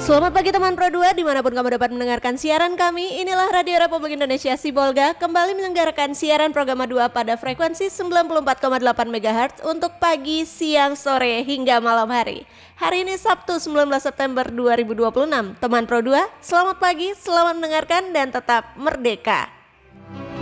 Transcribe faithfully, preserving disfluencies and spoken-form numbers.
Selamat pagi teman Pro dua, dimanapun kamu dapat mendengarkan siaran kami. Inilah Radio Republik Indonesia Sibolga kembali menyelenggarakan siaran program dua pada frekuensi sembilan puluh empat koma delapan megahertz untuk pagi, siang, sore, hingga malam hari. Hari ini Sabtu sembilan belas September dua ribu dua puluh enam. Teman Pro dua, selamat pagi, selamat mendengarkan dan tetap merdeka.